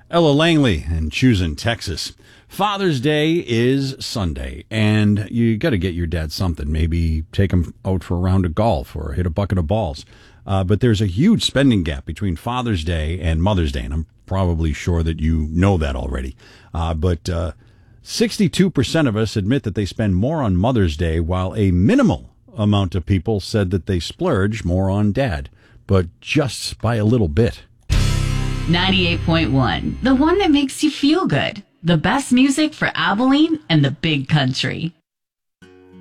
Ella Langley in Choosing, Texas. Father's Day is Sunday, and you got to get your dad something. Maybe take him out for a round of golf or hit a bucket of balls. But there's a huge spending gap between Father's Day and Mother's Day, and I'm probably sure that you know that already. But 62% of us admit that they spend more on Mother's Day, while a minimal amount of people said that they splurge more on Dad, but just by a little bit. 98.1, the one that makes you feel good. The best music for Abilene and the big country.